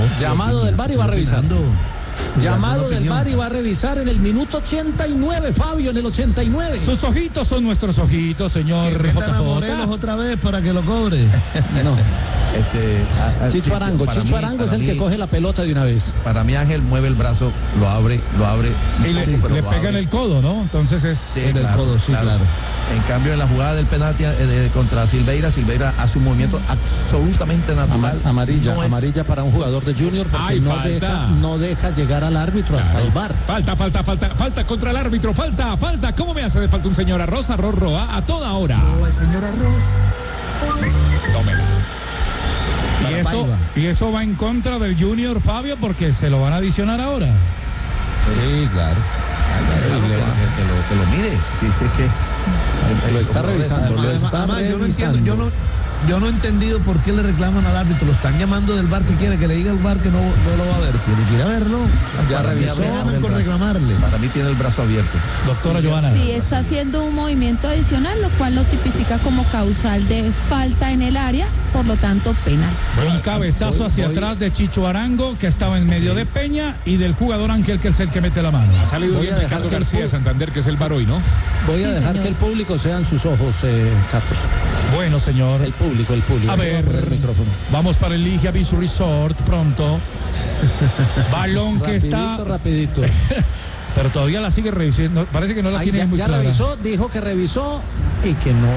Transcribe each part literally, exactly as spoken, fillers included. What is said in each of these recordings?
Llamado del V A R y va a revisar. Llamado del V A R y va a revisar en el minuto ochenta y nueve, Fabio, en el ochenta y nueve. Sus ojitos son nuestros ojitos, señor J J. Morelos otra vez para que lo cobre. No. Este, a, a, Chicho Arango, para Chicho mí, Arango es el mí, que coge la pelota de una vez. Para mí Ángel mueve el brazo, lo abre, lo abre. Y le, sí, le pega abre. en el codo, ¿no? Entonces es... Sí, en claro, el codo, sí, claro. claro. En cambio, en la jugada del penalti eh, de, contra Silveira, Silveira hace un movimiento absolutamente natural. Ama, amarilla, no es... amarilla para un jugador de Junior porque Ay, no, deja, no deja llegar al árbitro claro. a salvar. Falta, falta, falta, falta contra el árbitro, falta, falta. ¿Cómo me hace de falta un señor Arroz, Arroz Roa a toda hora? Roa, señor Arroz. Tómela. Y eso, y eso va en contra del Junior, Fabio, porque se lo van a adicionar ahora. Sí, claro. Claro, que, que, lo, que lo mire. Sí, sí, es que lo está revisando, lo está además, revisando. Yo no entiendo, yo no, yo no he entendido por qué le reclaman al árbitro. Lo están llamando del V A R, que quiere que le diga al V A R que no, no lo va a ver. Tiene que ir a verlo. Ya revisó. Ganan con reclamarle. Para mí tiene el brazo abierto. Doctora sí, Johanna. Sí, está haciendo un movimiento adicional, lo cual lo tipifica como causal de falta en el área, por lo tanto penal. Un cabezazo voy, hacia voy. atrás de Chicho Arango, que estaba en medio sí. de Peña, y del jugador Ángel, que es el que mete la mano. Ha salido voy bien Ricardo García de Santander, que es el V A R hoy, ¿no? Voy a sí, dejar señor. que el público sean sus ojos, eh, Carlos. Bueno, señor. El público, el público. A ver, el micrófono. Vamos para el Ligia Beach Resort pronto. Balón que rapidito, está... Rapidito, Pero todavía la sigue revisando. Parece que no la Ay, tiene ya, muy ya clara. revisó, dijo que revisó y que no.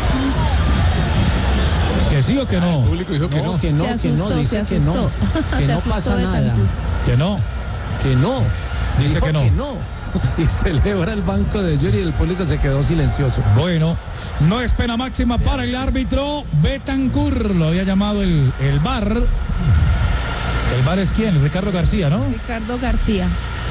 ¿Que sí o que no? El público dijo que no, no que no, asustó, que no, dice que no, que no pasa nada. Que no. Que no. Dice dijo que no. Que no. Y celebra el banco de Junior y el público se quedó silencioso. Bueno, no es pena máxima para el árbitro Betancur. Lo había llamado el, el V A R. ¿El V A R es quién? Ricardo García, ¿no? Ricardo García.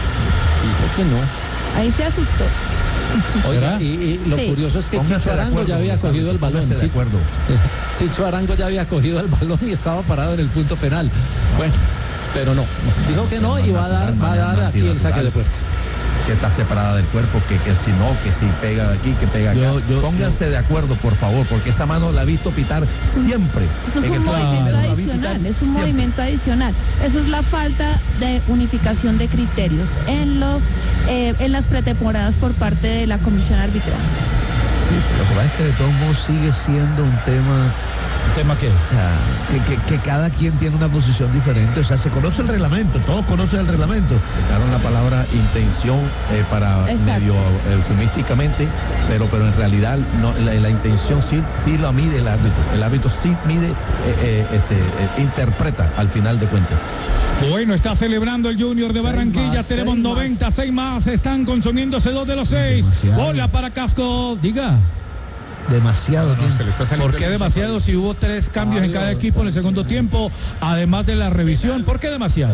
Dijo que no. Ahí se asustó. Oiga, y, y lo sí. curioso es que Chicho Arango ya había cogido el balón. De acuerdo. Chicho Arango ya había cogido el balón y estaba parado en el punto penal. Bueno, pero no. Dijo que no y va a dar, va a dar aquí el saque de puerta. Que está separada del cuerpo, que, que si no, que si pega aquí, que pega acá. Yo, yo, Pónganse yo. de acuerdo, por favor, porque esa mano la he visto pitar siempre. Eso es en un el movimiento claro. adicional, es un siempre. movimiento adicional. Eso es la falta de unificación de criterios en los eh, en las pretemporadas por parte de la comisión arbitral. Sí, pero lo que pasa es que de todos modos sigue siendo un tema... ¿Un tema qué? O sea, que, que, que cada quien tiene una posición diferente. O sea, se conoce el reglamento, todos conocen el reglamento. Dejaron la palabra intención eh, para Exacto. medio eufemísticamente, pero pero en realidad no, la, la intención sí, sí lo mide el árbitro. El árbitro sí mide, eh, eh, este, eh, interpreta al final de cuentas. Bueno, está celebrando el Junior de Barranquilla. Más, Tenemos seis noventa, más. seis más. Están consumiéndose dos de los seis. Demasiado. Bola para Casco. Diga. Demasiado. No, no, se le está ¿Por qué demasiado si hubo tres cambios Ay, en cada equipo en el segundo tiempo, además de la revisión? ¿Por qué demasiado?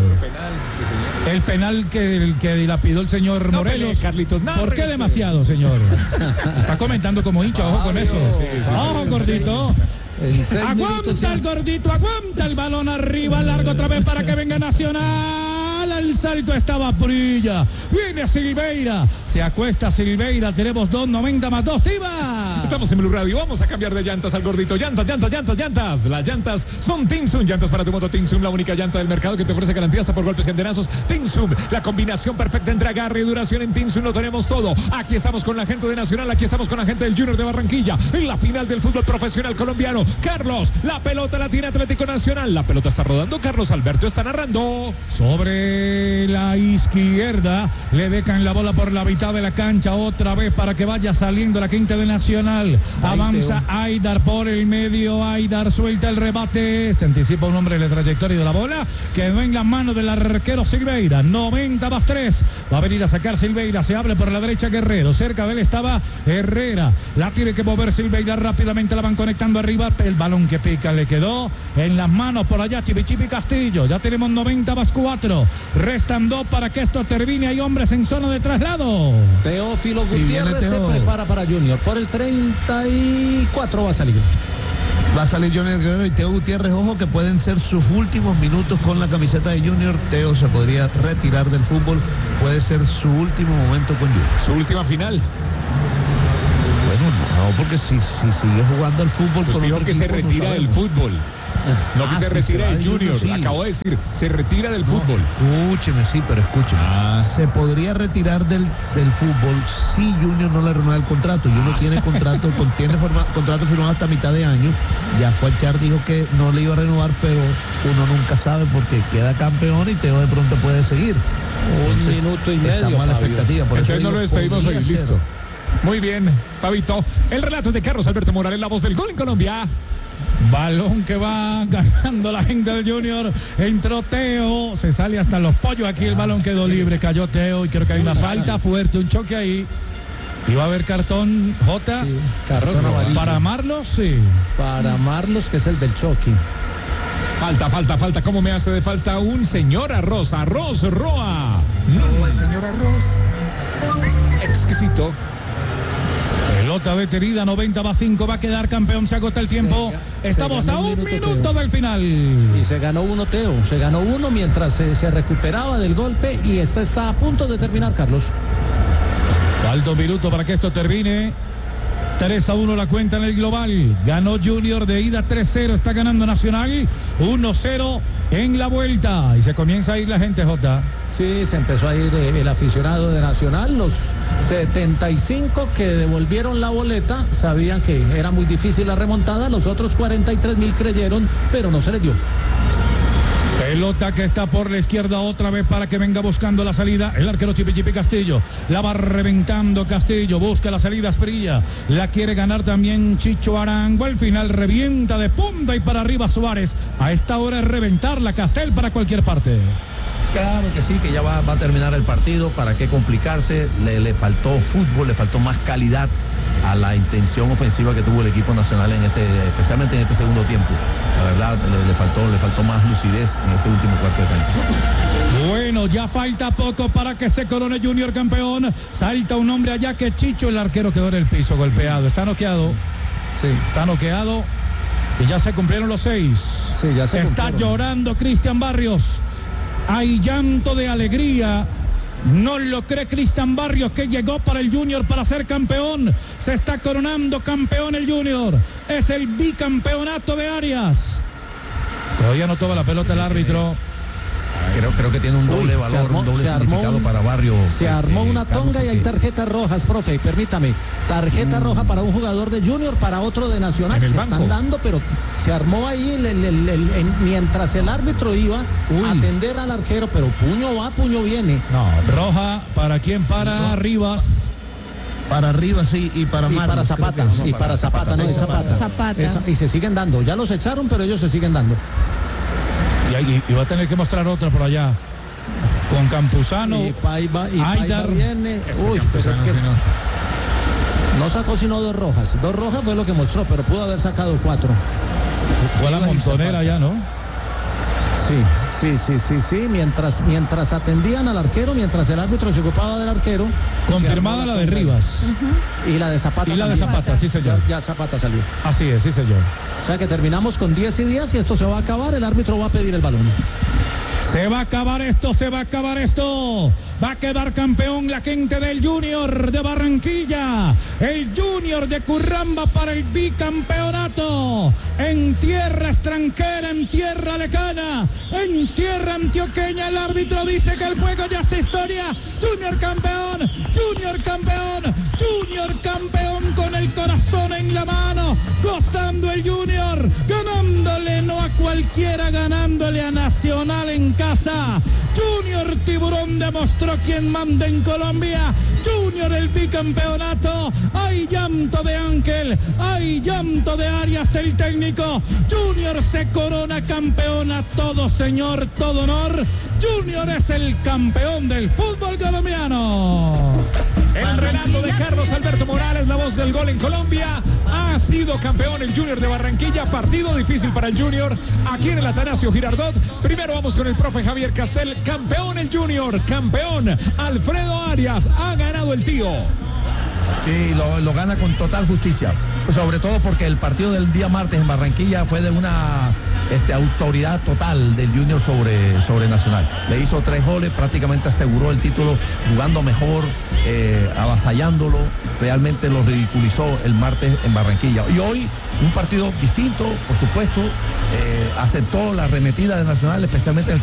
El penal que, que dilapidó el señor no Morelos. Peleé, Carlitos, no, ¿Por qué demasiado, señor? Está comentando como hincha, ojo con eso. Sí, sí, ojo, sí, gordito. Aguanta el gordito, aguanta el balón arriba, largo otra vez para que venga Nacional. El salto estaba Prilla. Viene Silveira. Se acuesta Silveira. Tenemos dos noventa más dos. ¡Iba! Estamos en Blue Radio. Vamos a cambiar de llantas al gordito. Llantas, llantas, llantas, llantas. Las llantas son Tinsum. Llantas para tu moto Tinsum. La única llanta del mercado que te ofrece garantía hasta por golpes y antenazos. Tinsum. La combinación perfecta entre agarre y duración en Tinsum. Lo tenemos todo. Aquí estamos con la gente de Nacional. Aquí estamos con la gente del Junior de Barranquilla. En la final del fútbol profesional colombiano. Carlos, la pelota la tiene Atlético Nacional. La pelota está rodando. Carlos Alberto está narrando. Sobre la izquierda le dejan la bola por la mitad de la cancha otra vez para que vaya saliendo la quinta de Nacional. Avanza Aidar por el medio. Aidar suelta el rebate. Se anticipa un hombre de la trayectoria de la bola. Quedó en las manos del arquero Silveira. noventa más tres. Va a venir a sacar Silveira. Se abre por la derecha Guerrero. Cerca de él estaba Herrera. La tiene que mover Silveira rápidamente. La van conectando arriba. El balón que pica le quedó en las manos por allá Chipichipi Castillo. Ya tenemos noventa más cuatro. Restan dos para que esto termine. Hay hombres en zona de traslado. Teófilo Gutiérrez sí, se prepara para Junior. Por el treinta y cuatro va a salir. Va a salir Junior Guerrero y Teo Gutiérrez. Ojo que pueden ser sus últimos minutos con la camiseta de Junior. Teo se podría retirar del fútbol. Puede ser su último momento con Junior. Su última final. Bueno, no, porque si, si sigue jugando al fútbol... Pues dijo que se retira del fútbol. No que Ah, se sí, retira se va del del Junior, Junior, sí. acabo de decir, se retira del No, fútbol. Escúcheme, sí, pero escúcheme. Ah. Se podría retirar del, del fútbol si Junior no le renueva el contrato. Junior tiene contrato, con- tiene forma- contrato firmado hasta mitad de año. Ya Fuachar dijo que no le iba a renovar, pero uno nunca sabe porque queda campeón y Teo de pronto puede seguir. Un minuto y medio, Estamos a la Fabio. expectativa. Por eso Entonces no digo, lo despedimos podría hoy, ser. listo. Muy bien, Fabito. El relato es de Carlos Alberto Morales, la voz del gol en Colombia. Balón que va ganando la gente del Junior. Entró Teo, se sale hasta los pollos. Aquí el balón quedó libre, cayó Teo y creo que hay una falta fuerte, un choque ahí. Y va a haber cartón J. Sí, cartón amarillo. Para Marlos, sí. Para Marlos, que es el del choque. Falta, falta, falta. ¿Cómo me hace de falta un señor Arroz? Arroz, Roa. No, el señor Arroz. Exquisito. Pelota detenida, noventa va cinco, va a quedar campeón, se agota el tiempo. Se- Estamos se a ganó un un minuto, minuto Teo. del final. Y se ganó uno, Teo. Se ganó uno mientras se, se recuperaba del golpe y esta está a punto de terminar, Carlos. Falta un minuto para que esto termine. tres a uno la cuenta en el global. Ganó Junior de ida tres cero. Está ganando Nacional uno cero en la vuelta. Y se comienza a ir la gente, J. Sí, se empezó a ir eh, el aficionado de Nacional. Los setenta y cinco que devolvieron la boleta sabían que era muy difícil la remontada. Los otros cuarenta y tres mil creyeron, pero no se les dio. Pelota que está por la izquierda otra vez para que venga buscando la salida. El arquero Chipi Chipi Castillo. La va reventando Castillo. Busca la salida Asprilla. La quiere ganar también Chicho Arango. Al final revienta de punta y para arriba Suárez. A esta hora es reventar la Castel para cualquier parte. Claro que sí, que ya va, va a terminar el partido. ¿Para qué complicarse? Le, le faltó fútbol, le faltó más calidad a la intención ofensiva que tuvo el equipo nacional en este, especialmente en este segundo tiempo. La verdad, le, le faltó, le faltó más lucidez en ese último cuarto de cancha. Bueno, ya falta poco para que se corone Junior campeón. Salta un hombre allá que Chicho, el arquero, quedó en el piso golpeado. Está noqueado. Sí, está noqueado. Y ya se cumplieron los seis. Sí, ya se Está cumplieron. llorando Cristian Barrios. Hay llanto de alegría. No lo cree Cristian Barrios, que llegó para el Junior para ser campeón. Se está coronando campeón el Junior. Es el bicampeonato de Arias. Todavía no toma la pelota el árbitro. Creo, creo que tiene un Uy, doble se valor, armó- un doble se armó significado un- para Barrio. Se eh, armó eh, una Carlos, tonga y hay porque- tarjetas rojas, profe, permítame. Tarjeta roja para un jugador de Junior, para otro de Nacional. En el Se banco. están dando, pero se armó ahí el- el- el- el- el- mientras el árbitro iba Uy. a atender al arquero, pero puño va, puño viene. No, roja para quien para Rivas. Para arriba, sí, y para Y Marlos, para creo Zapata, que- y para Zapata, no, es Zapata. Zapata. Esa- y se siguen dando, ya los echaron, pero ellos se siguen dando. Y, ahí- y va a tener que mostrar otra por allá. Con Campuzano. Y Paiva, y Paiva Aidar. viene. Uy, pero es que no sacó sino dos rojas. Dos rojas fue lo que mostró, pero pudo haber sacado cuatro. Fue a la montonera ya, ¿no? Sí, sí, sí, sí, sí. Mientras, mientras atendían al arquero, mientras el árbitro se ocupaba del arquero. Confirmada se la armó de tonga. Rivas. Y la de Zapata. Y la de también. Zapata, sí señor. Ya, ya Zapata salió. Así es, sí señor. O sea que terminamos con diez y diez y esto se va a acabar. El árbitro va a pedir el balón. Se va a acabar esto, se va a acabar esto. Va a quedar campeón la gente del Junior de Barranquilla. El Junior de Curramba para el bicampeonato. En tierra extranjera, en tierra lejana, en tierra antioqueña. El árbitro dice que el juego ya es historia. Junior campeón, Junior campeón, Junior campeón con el corazón en la mano. Gozando el Junior, ganándole no a cualquiera, ganándole a Nacional en casa. Junior Tiburón demostró quién manda en Colombia. Junior el bicampeonato. Hay llanto de Ángel, hay llanto de Arias, el técnico. Junior se corona campeón a todo señor, todo honor. Junior es el campeón del fútbol colombiano. El relato de Carlos Alberto Morales, la voz del gol en Colombia. Ha sido campeón el Junior de Barranquilla. Partido difícil para el Junior aquí en el Atanasio Girardot. Primero vamos con el profe Javier Castel. Campeón el Junior, campeón Alfredo Arias. Ha ganado el tío. Sí, lo, lo gana con total justicia. Pues sobre todo porque el partido del día martes en Barranquilla fue de una este, autoridad total del Junior sobre, sobre Nacional. Le hizo tres goles, prácticamente aseguró el título jugando mejor, eh, avasallándolo, realmente lo ridiculizó el martes en Barranquilla. Y hoy un partido distinto, por supuesto, eh, aceptó la arremetida de Nacional, especialmente en el